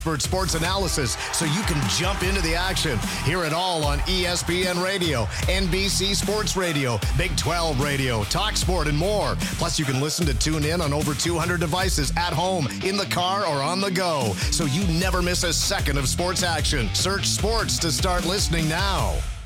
expert sports analysis so you can jump into the action. Hear it all on ESPN Radio, NBC Sports Radio, Big 12 Radio, Talk Sport, and more. Plus, you can listen to Tune In on over 200 devices at home, in the car, or on the go, so you never miss a second of sports action. Search sports to start listening now.